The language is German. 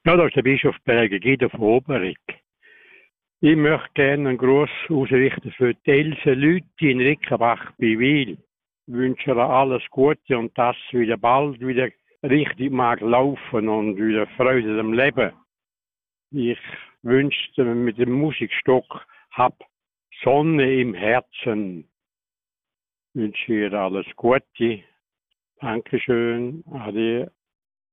Ja, da ist der Bischof Berger Guido von Oberegg. Ich möchte gerne einen Gruß ausrichten für die Else Lüthi in Rickenbach bei Wil. Ich wünsche ihr alles Gute und dass es wieder bald wieder richtig mag laufen und wieder Freude am Leben. Ich wünsche mit dem Musikstück Hab Sonne im Herzen. Ich wünsche ihr alles Gute. Dankeschön. Ade.